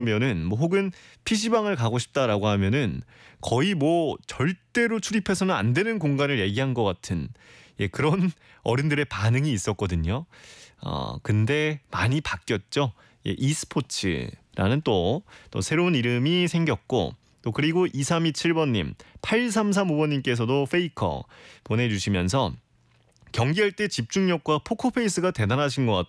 면은 뭐 혹은 PC방을 가고 싶다라고 하면은 거의 뭐 절대로 출입해서는 안 되는 공간을 얘기한 것 같은 그런 어른들의 반응이 있었거든요. 근데 많이 바뀌었죠. e스포츠라는 또 새로운 이름이 생겼고 또 그리고 2327번님, 8335번님께서도 페이커 보내주시면서 경기할 때 집중력과 포커페이스가 대단하신 것 같아요.